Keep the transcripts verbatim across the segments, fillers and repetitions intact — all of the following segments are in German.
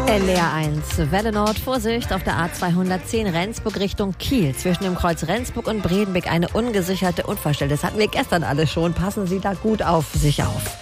L R eins, Welle Nord, Vorsicht auf der A zweihundertzehn Rendsburg Richtung Kiel. Zwischen dem Kreuz Rendsburg und Bredenbeck eine ungesicherte Unfallstelle. Das hatten wir gestern alle schon. Passen Sie da gut auf sich auf.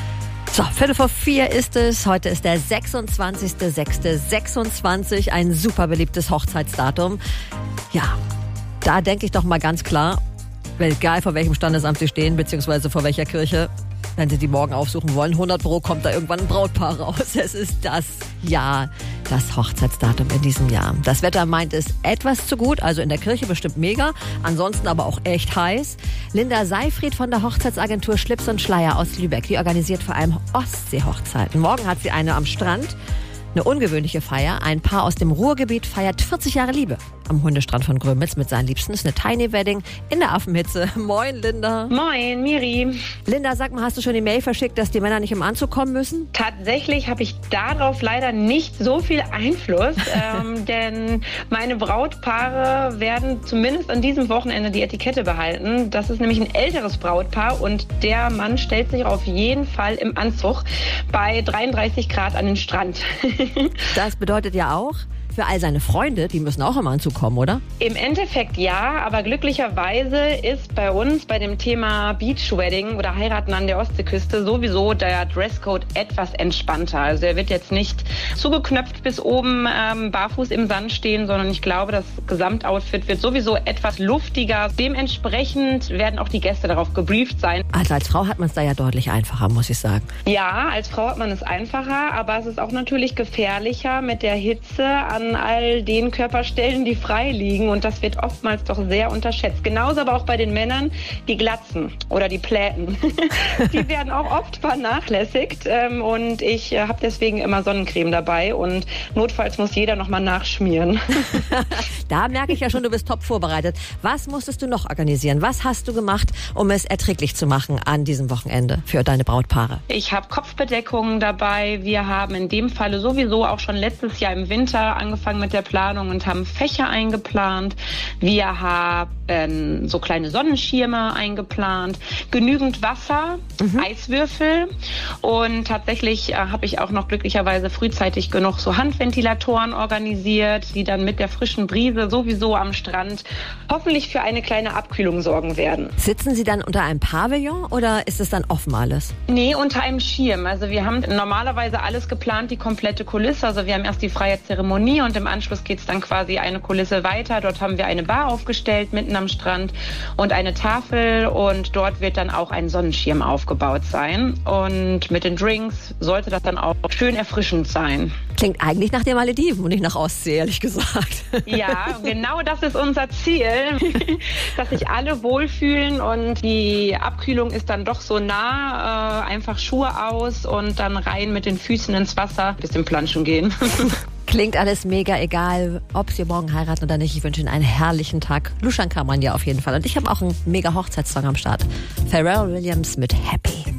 So, Viertel vor vier ist es. Heute ist der sechsundzwanzigster sechster sechsundzwanzig. Ein super beliebtes Hochzeitsdatum. Ja, da denke ich doch mal ganz klar, egal vor welchem Standesamt Sie stehen, beziehungsweise vor welcher Kirche, wenn Sie die morgen aufsuchen wollen, hundert Pro kommt da irgendwann ein Brautpaar raus. Es ist das Jahr, das Hochzeitsdatum in diesem Jahr. Das Wetter meint es etwas zu gut, also in der Kirche bestimmt mega, ansonsten aber auch echt heiß. Linda Seifried von der Hochzeitsagentur Schlips und Schleier aus Lübeck, die organisiert vor allem Ostsee-Hochzeiten. Morgen hat sie eine am Strand. Eine ungewöhnliche Feier. Ein Paar aus dem Ruhrgebiet feiert vierzig Jahre Liebe am Hundestrand von Grömitz mit seinen Liebsten. Das ist eine Tiny Wedding in der Affenhitze. Moin, Linda. Moin, Miri. Linda, sag mal, hast du schon die Mail verschickt, dass die Männer nicht im Anzug kommen müssen? Tatsächlich habe ich darauf leider nicht so viel Einfluss, ähm, denn meine Brautpaare werden zumindest an diesem Wochenende die Etikette behalten. Das ist nämlich ein älteres Brautpaar und der Mann stellt sich auf jeden Fall im Anzug bei dreiunddreißig Grad an den Strand. Das bedeutet ja auch, für all seine Freunde, die müssen auch im Anzug kommen, oder? Im Endeffekt ja, aber glücklicherweise ist bei uns bei dem Thema Beachwedding oder Heiraten an der Ostseeküste sowieso der Dresscode etwas entspannter. Also er wird jetzt nicht zugeknöpft bis oben ähm, barfuß im Sand stehen, sondern ich glaube, das Gesamtoutfit wird sowieso etwas luftiger. Dementsprechend werden auch die Gäste darauf gebrieft sein. Also als Frau hat man es da ja deutlich einfacher, muss ich sagen. Ja, als Frau hat man es einfacher, aber es ist auch natürlich gefährlicher mit der Hitze an all den Körperstellen, die frei liegen, und das wird oftmals doch sehr unterschätzt. Genauso aber auch bei den Männern, die Glatzen oder die Pläten. Die werden auch oft vernachlässigt und ich habe deswegen immer Sonnencreme dabei und notfalls muss jeder nochmal nachschmieren. Da merke ich ja schon, du bist top vorbereitet. Was musstest du noch organisieren? Was hast du gemacht, um es erträglich zu machen an diesem Wochenende für deine Brautpaare? Ich habe Kopfbedeckungen dabei. Wir haben in dem Falle sowieso auch schon letztes Jahr im Winter angefangen mit der Planung und haben Fächer eingeplant. Wir haben so kleine Sonnenschirme eingeplant, genügend Wasser, mhm. Eiswürfel und tatsächlich äh, habe ich auch noch glücklicherweise frühzeitig genug so Handventilatoren organisiert, die dann mit der frischen Brise sowieso am Strand hoffentlich für eine kleine Abkühlung sorgen werden. Sitzen Sie dann unter einem Pavillon oder ist es dann offen alles? Nee, unter einem Schirm. Also wir haben normalerweise alles geplant, die komplette Kulisse. Also wir haben erst die freie Zeremonie und im Anschluss geht es dann quasi eine Kulisse weiter. Dort haben wir eine Bar aufgestellt, mitten am Strand und eine Tafel und dort wird dann auch ein Sonnenschirm aufgebaut sein. Und mit den Drinks sollte das dann auch schön erfrischend sein. Klingt eigentlich nach den Malediven und nicht nach Ostsee, ehrlich gesagt. Ja, genau das ist unser Ziel, dass sich alle wohlfühlen und die Abkühlung ist dann doch so nah. Äh, einfach Schuhe aus und dann rein mit den Füßen ins Wasser, ein bisschen planschen gehen. Klingt alles mega, egal, ob Sie morgen heiraten oder nicht. Ich wünsche Ihnen einen herrlichen Tag. Luschan kann man ja auf jeden Fall. Und ich habe auch einen mega Hochzeitssong am Start. Pharrell Williams mit Happy.